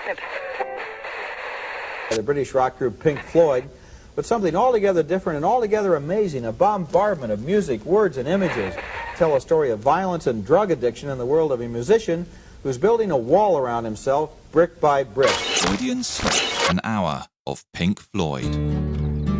The British rock group Pink Floyd, but something altogether different and altogether amazing, a bombardment of music, words, and images tell a story of violence and drug addiction in the world of a musician who's building a wall around himself, brick by brick. Freudian Slip, an hour of Pink Floyd.